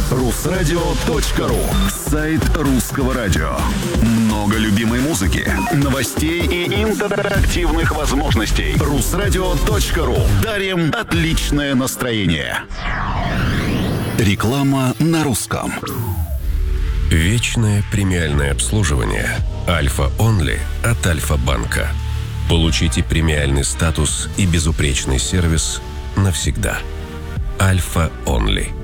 Русрадио.ру. Сайт русского радио. Много любимой музыки, новостей и интерактивных возможностей. Русрадио.ру. Дарим отличное настроение. Реклама на русском. Вечное премиальное обслуживание Альфа Онли от Альфа-банка. Получите премиальный статус и безупречный сервис навсегда. Альфа Онли.